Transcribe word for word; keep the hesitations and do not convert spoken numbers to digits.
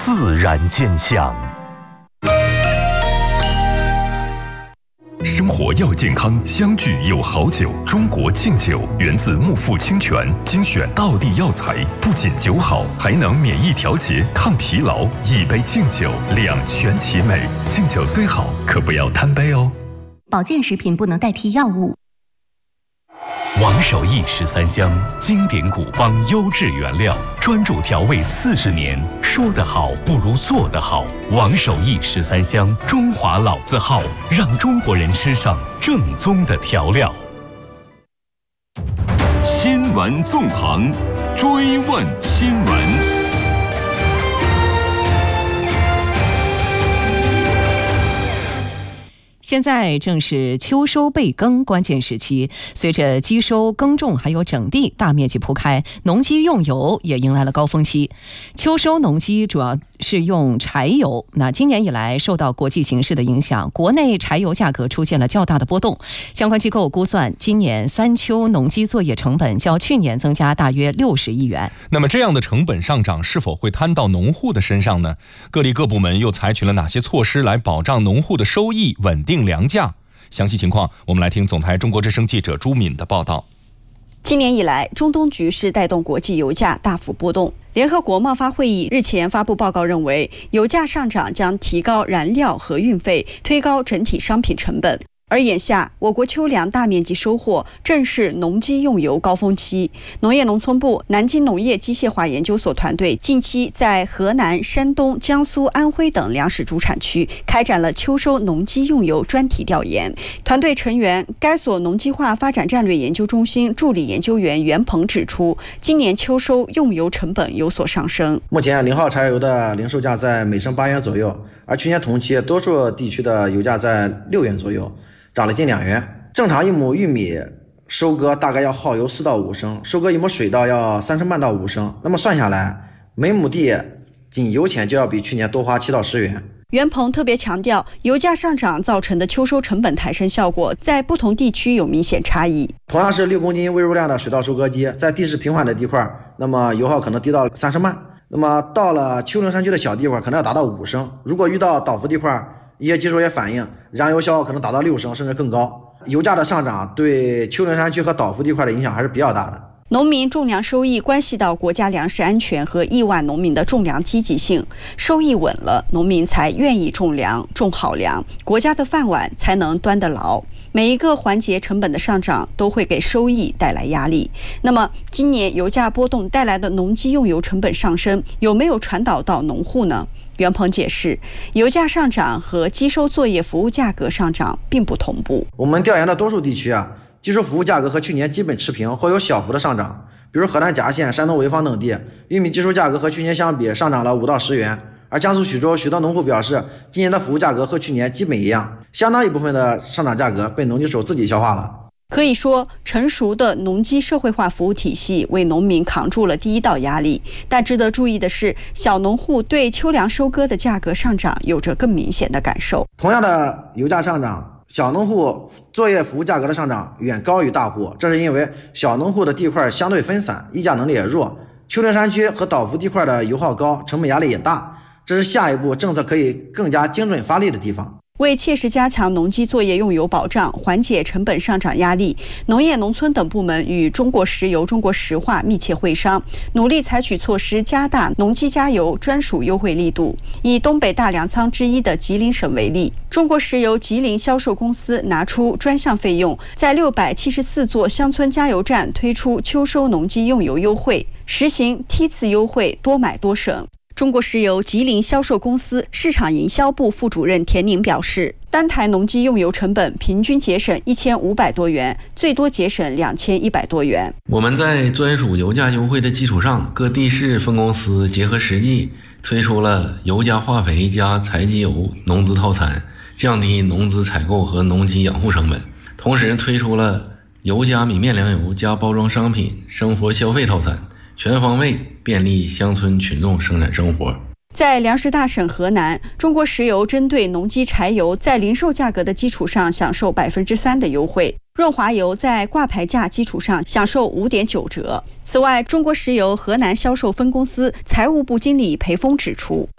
自然见象。生活要健康，相聚有好酒。中国敬酒源自木富清泉，精选道地药材，不仅酒好，还能免疫调节、抗疲劳。一杯敬酒，两全其美。敬酒虽好，可不要贪杯哦。 保健食品不能代替药物。 王守义十三香，经典古方，优质原料，专注调味四十年。说得好不如做得好。王守义十三香，中华老字号，让中国人吃上正宗的调料。 新闻纵横，追问新闻。 现在正是秋收备耕关键时期，随着机收、耕种还有整地大面积铺开，农机用油也迎来了高峰期。秋收农机主要是用柴油，那今年以来受到国际形势的影响，国内柴油价格出现了较大的波动。相关机构估算，今年三秋农机作业成本较去年增加大约六十亿元。 那么这样的成本上涨是否会摊到农户的身上呢？各地各部门又采取了哪些措施来保障农户的收益稳定粮价？详细情况我们来听总台中国之声记者朱敏的报道。 今年以来，中东局势带动国际油价大幅波动。联合国贸发会议日前发布报告认为，油价上涨将提高燃料和运费，推高整体商品成本。而眼下，我国秋粮大面积收获，正是农机用油高峰期。农业农村部南京农业机械化研究所团队近期在河南、山东、江苏、安徽等粮食主产区开展了秋收农机用油专题调研。团队成员、该所农机化发展战略研究中心助理研究员袁鹏指出，今年秋收用油成本有所上升。 目前零号柴油的零售价在每升八元左右，而去年同期多数地区的油价在六元左右，涨了近两元。正常一亩玉米收割大概要耗油四到五升，收割一亩水稻要三升半到五升，那么算下来，每亩地仅油钱就要比去年多花七到十元。 袁鹏特别强调，油价上涨造成的秋收成本抬升效果在不同地区有明显差异。 同样是六公斤微入量的水稻收割机，在地势平缓的地块，那么油耗可能低到三升半，那么到了丘陵山区的小地块可能要达到五升。如果遇到倒伏地块，一些技术也反映燃油消耗可能达到六升甚至更高。油价的上涨对丘陵山区和倒伏地块的影响还是比较大的。 农民种粮收益关系到国家粮食安全和亿万农民的种粮积极性，收益稳了，农民才愿意种粮，种好粮，国家的饭碗才能端得牢。每一个环节成本的上涨都会给收益带来压力。那么今年油价波动带来的农机用油成本上升，有没有传导到农户呢？袁鹏解释，油价上涨和机收作业服务价格上涨并不同步。 我们调研的多数地区啊，机收服务价格和去年基本持平或有小幅的上涨，比如河南夹县、山东潍坊等地，玉米机收价格和去年相比上涨了五到十元。而江苏徐州许多农户表示，今年的服务价格和去年基本一样，相当一部分的上涨价格被农机手自己消化了。 可以说，成熟的农机社会化服务体系为农民扛住了第一道压力。但值得注意的是，小农户对秋粮收割的价格上涨有着更明显的感受。 同样的油价上涨，小农户作业服务价格的上涨远高于大户，这是因为小农户的地块相对分散，议价能力也弱，丘陵山区和倒伏地块的油耗高，成本压力也大，这是下一步政策可以更加精准发力的地方。 为切实加强农机作业用油保障，缓解成本上涨压力，农业农村等部门与中国石油、中国石化密切会商，努力采取措施加大农机加油专属优惠力度。以东北大粮仓之一的吉林省为例，中国石油吉林销售公司拿出专项费用，在六百七十四座乡村加油站推出秋收农机用油优惠，实行梯次优惠，多买多省。中国石油吉林销售公司市场营销部副主任田宁表示，单台农机用油成本平均节省一千五百多元，最多节省两千一百多元。 我们在专属油价优惠的基础上，各地市分公司结合实际，推出了油加化肥加柴机油农资套餐，降低农资采购和农机养护成本。同时推出了油加米面粮油加包装商品生活消费套餐，全方位便利乡村群众生产生活。 在粮食大省河南，中国石油针对农机柴油在零售价格的基础上享受百分之三的优惠，润滑油在挂牌价基础上享受五点九折。此外，中国石油河南销售分公司财务部经理裴峰指出，